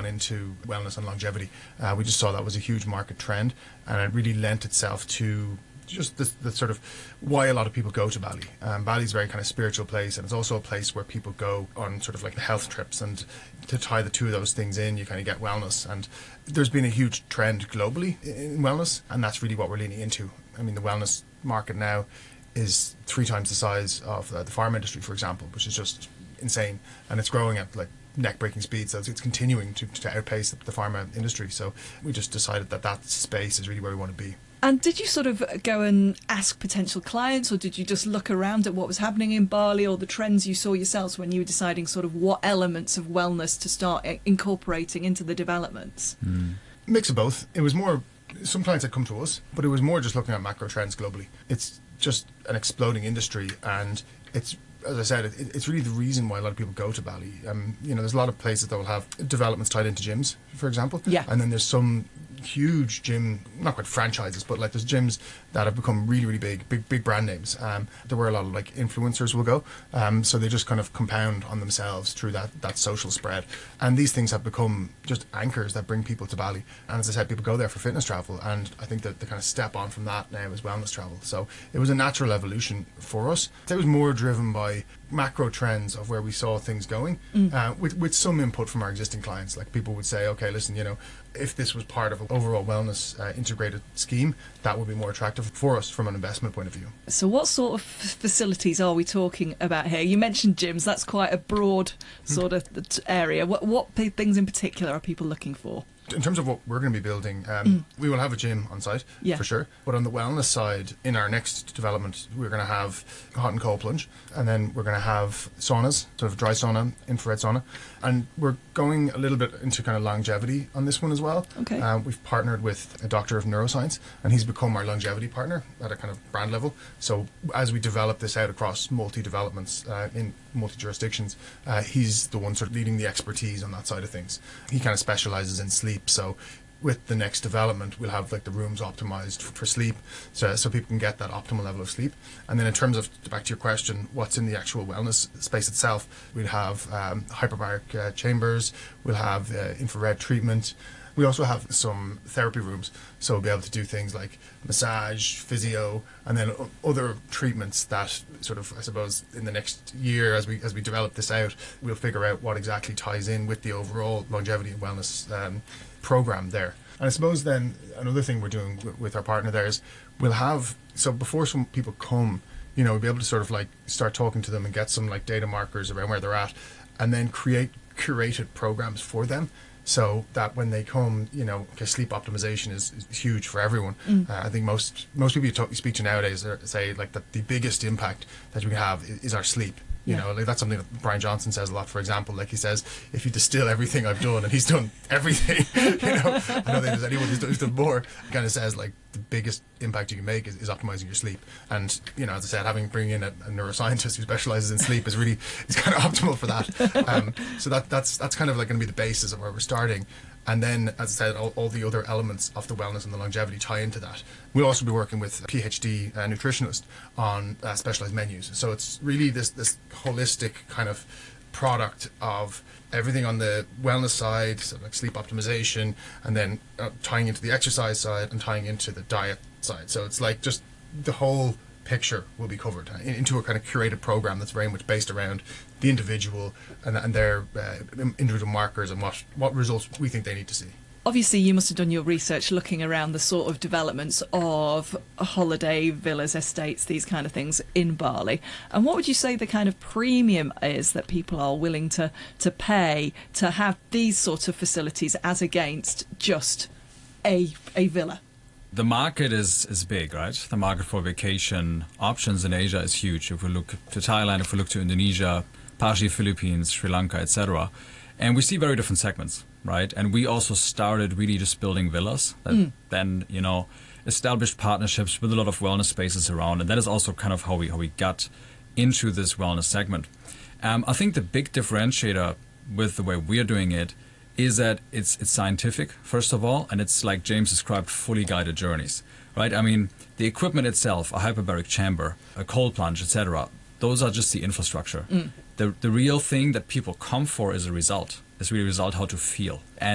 gone into wellness and longevity. We just saw that was a huge market trend, and it really lent itself to just the sort of why a lot of people go to Bali. Bali's a very kind of spiritual place, and it's also a place where people go on sort of like health trips, and to tie the two of those things in, you kind of get wellness. And there's been a huge trend globally in wellness, and that's really what we're leaning into. I mean, the wellness market now is 3 times the size of the pharma industry, for example, which is just insane, and it's growing at like neck-breaking speed, so it's continuing to outpace the pharma industry. So we just decided that space is really where we want to be. And did you sort of go and ask potential clients, or did you just look around at what was happening in Bali or the trends you saw yourselves when you were deciding sort of what elements of wellness to start incorporating into the developments? Mix of both. It was more, some clients had come to us, but it was more just looking at macro trends globally. It's just an exploding industry, and it's, as I said, it's really the reason why a lot of people go to Bali. There's a lot of places that will have developments tied into gyms, for example. Yeah. And then there's some huge gym, not quite franchises, but like there's gyms that have become really, really big brand names. There were a lot of like influencers will go. So they just kind of compound on themselves through that social spread. And these things have become just anchors that bring people to Bali. And as I said, people go there for fitness travel. And I think that the kind of step on from that now is wellness travel. So it was a natural evolution for us. It was more driven by macro trends of where we saw things going, with some input from our existing clients. Like people would say, okay, listen, if this was part of an overall wellness integrated scheme, that would be more attractive for us from an investment point of view. So what sort of facilities are we talking about here? You mentioned gyms. That's quite a broad sort of area. What things in particular are people looking for? In terms of what we're going to be building, we will have a gym on site, for sure. But on the wellness side, in our next development, we're going to have hot and cold plunge, and then we're going to have saunas, sort of dry sauna, infrared sauna, and we're going a little bit into kind of longevity on this one as well. Okay. We've partnered with a doctor of neuroscience, and he's become our longevity partner at a kind of brand level. So as we develop this out across multi-developments in multi-jurisdictions, he's the one sort of leading the expertise on that side of things. He kind of specialises in sleep. So with the next development, we'll have like the rooms optimized for sleep, so people can get that optimal level of sleep. And then in terms of, back to your question, what's in the actual wellness space itself, we'll have hyperbaric chambers, we'll have infrared treatment. We also have some therapy rooms, so we'll be able to do things like massage, physio, and then other treatments that sort of, I suppose, in the next year as we develop this out, we'll figure out what exactly ties in with the overall longevity and wellness program there. And I suppose then another thing we're doing with our partner there is we'll have, so before some people come, we'll be able to sort of like start talking to them and get some like data markers around where they're at, and then create curated programs for them. So that when they come, sleep optimization is huge for everyone. I think most people you speak to nowadays say like that the biggest impact that we have is our sleep. Like that's something that Brian Johnson says a lot, for example. Like he says, if you distill everything I've done, and he's done everything, I don't think there's anyone who's done more. He kind of says like the biggest impact you can make is optimizing your sleep. And, as I said, bringing in a neuroscientist who specializes in sleep is kind of optimal for that. So that's kind of like going to be the basis of where we're starting. And then, as I said, all the other elements of the wellness and the longevity tie into that. We'll also be working with a PhD nutritionist on specialized menus. So it's really this holistic kind of product of everything on the wellness side, so like sleep optimization, and then tying into the exercise side and tying into the diet side. So it's like just the whole picture will be covered into a kind of curated program that's very much based around the individual and their individual markers and what results we think they need to see. Obviously, you must have done your research looking around the sort of developments of holiday villas, estates, these kind of things in Bali. And what would you say the kind of premium is that people are willing to pay to have these sorts of facilities as against just a villa? The market is big, right? The market for vacation options in Asia is huge. If we look to Thailand, if we look to Indonesia, partially Philippines, Sri Lanka, etc. And we see very different segments, right? And we also started really just building villas that then, established partnerships with a lot of wellness spaces around. And that is also kind of how we got into this wellness segment. I think the big differentiator with the way we're doing it is that it's scientific, first of all, and it's like James described, fully guided journeys, right? I mean, the equipment itself, a hyperbaric chamber, a cold plunge, etc., those are just the infrastructure. The real thing that people come for is a result. It's really a result how to feel. And